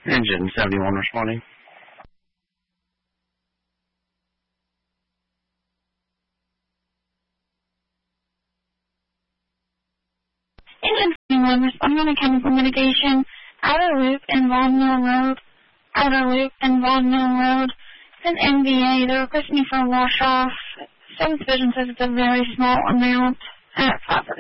Engine 71 responding. Engine 71 responding to chemical mitigation. Outer loop in Vaudeville Road. Outer loop in Vaudeville Road. It's an NVA. They're requesting me for a wash off. Some division says it's a very small amount at property.